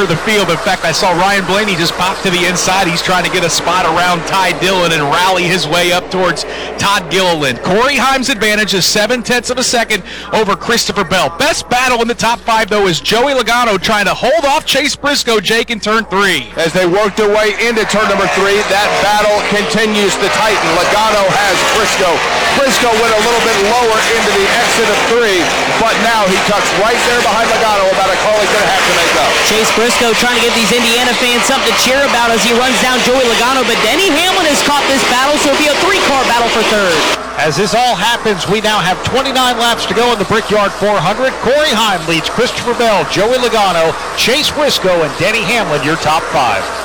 center of the field. In fact, I saw Ryan Blaney just pop to the inside. He's trying to get a spot around Ty Dillon and rally his way up towards Todd Gilliland. Corey Heim's advantage is 0.7 of a second over Christopher Bell. Best battle in the top 5, though, is Joey Logano trying to hold off Chase Briscoe, Jake, in turn 3. As they work their way into turn number 3, that battle continues to tighten. Logano has Briscoe. Briscoe went a little bit lower into the exit of 3, but now he tucks right there behind Logano, about a call he's going to have to make up. Chase Briscoe trying to give these Indiana fans something to cheer about as he runs down Joey Logano, but Denny Hamlin has caught this battle, so it'll be a 3-car battle for third. As this all happens, we now have 29 laps to go in the Brickyard 400. Corey Heim leads Christopher Bell, Joey Logano, Chase Briscoe, and Denny Hamlin, your top 5.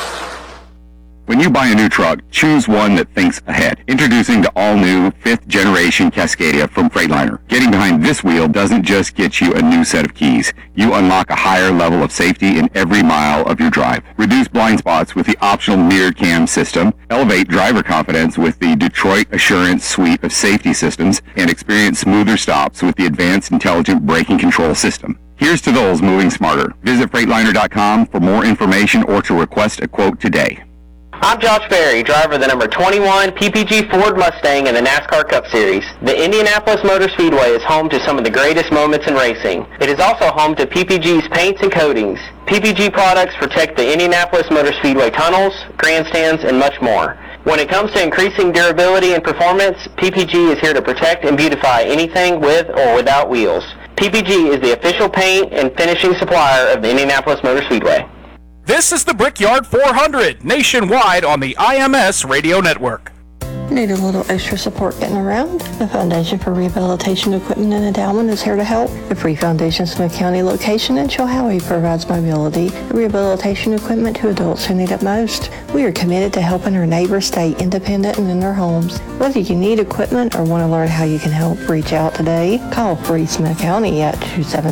When you buy a new truck, choose one that thinks ahead. Introducing the all-new 5th generation Cascadia from Freightliner. Getting behind this wheel doesn't just get you a new set of keys. You unlock a higher level of safety in every mile of your drive. Reduce blind spots with the optional mirrored cam system. Elevate driver confidence with the Detroit Assurance suite of safety systems. And experience smoother stops with the advanced intelligent braking control system. Here's to those moving smarter. Visit Freightliner.com for more information or to request a quote today. I'm Josh Berry, driver of the number 21 PPG Ford Mustang in the NASCAR Cup Series. The Indianapolis Motor Speedway is home to some of the greatest moments in racing. It is also home to PPG's paints and coatings. PPG products protect the Indianapolis Motor Speedway tunnels, grandstands, and much more. When it comes to increasing durability and performance, PPG is here to protect and beautify anything with or without wheels. PPG is the official paint and finishing supplier of the Indianapolis Motor Speedway. This is the Brickyard 400, nationwide on the IMS Radio Network. Need a little extra support getting around? The Foundation for Rehabilitation Equipment and Endowment is here to help. The Free Foundation Smith County location in Chilhowie provides mobility and rehabilitation equipment to adults who need it most. We are committed to helping our neighbors stay independent and in their homes. Whether you need equipment or want to learn how you can help, reach out today. Call Free Smith County at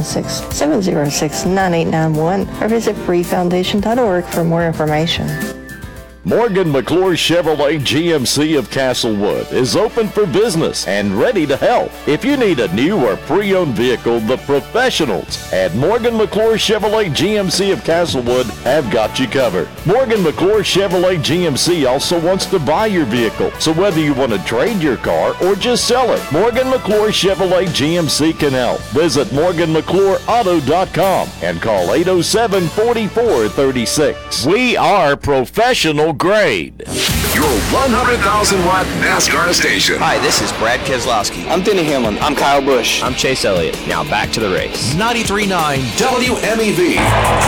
276-706-9891 or visit freefoundation.org for more information. Morgan McClure Chevrolet GMC of Castlewood is open for business and ready to help. If you need a new or pre-owned vehicle, the professionals at Morgan McClure Chevrolet GMC of Castlewood have got you covered. Morgan McClure Chevrolet GMC also wants to buy your vehicle, so whether you want to trade your car or just sell it, Morgan McClure Chevrolet GMC can help. Visit MorganMcClureAuto.com and call 807-4436. We are professional grade. Your 100,000 watt NASCAR station. Hi, this is Brad Keselowski. I'm Denny Hamlin. I'm Kyle Busch. I'm Chase Elliott. Now back to the race. 93.9 WMEV.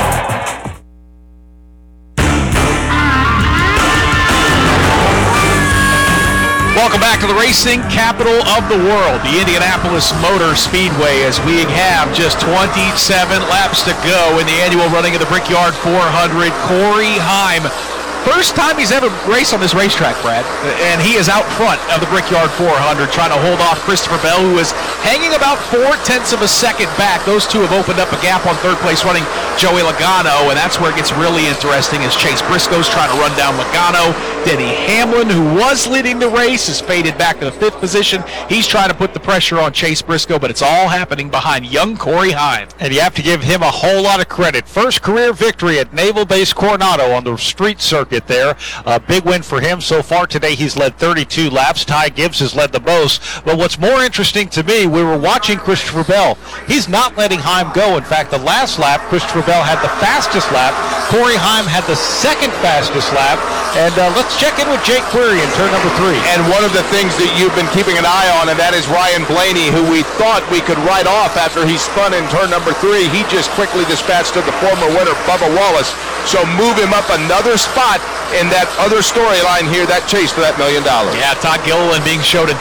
Welcome back to the racing capital of the world, the Indianapolis Motor Speedway, as we have just 27 laps to go in the annual running of the Brickyard 400. Corey Heim, first time he's ever raced on this racetrack, Brad, and he is out front of the Brickyard 400 trying to hold off Christopher Bell, who is hanging about 0.4 of a second back. Those two have opened up a gap on third place running Joey Logano, and that's where it gets really interesting as Chase Briscoe's trying to run down Logano. Denny Hamlin, who was leading the race, has faded back to the 5th position. He's trying to put the pressure on Chase Briscoe, but it's all happening behind young Corey Heim. And you have to give him a whole lot of credit. First career victory at Naval Base Coronado on the street circuit there. A big win for him so far today. He's led 32 laps. Ty Gibbs has led the most. But what's more interesting to me, we were watching Christopher Bell. He's not letting Heim go. In fact, the last lap, Christopher Bell had the fastest lap. Corey Heim had the second fastest lap. And let's check in with Jake Query in turn number 3. And one of the things that you've been keeping an eye on, and that is Ryan Blaney, who we thought we could write off after he spun in turn number 3. He just quickly dispatched to the former winner, Bubba Wallace. So move him up another spot in that other storyline here, that chase for that $1 million. Yeah, Todd Gilliland being showed in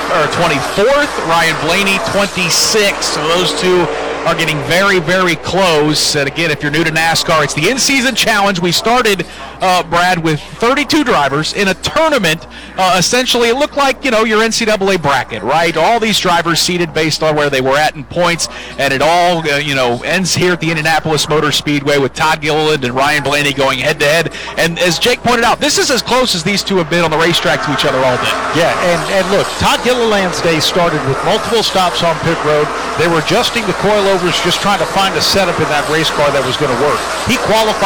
24th, Ryan Blaney 26th. So those two are getting very, very close. And again, if you're new to NASCAR, it's the in-season challenge. We started, Brad, with 32 drivers in a tournament. Essentially, it looked like, your NCAA bracket, right? All these drivers seated based on where they were at in points, and it all, ends here at the Indianapolis Motor Speedway with Todd Gilliland and Ryan Blaney going head-to-head. And as Jake pointed out, this is as close as these two have been on the racetrack to each other all day. Yeah, and look, Todd Gilliland's day started with multiple stops on pit road. They were adjusting the coilovers, just trying to find a setup in that race car that was going to work. He qualified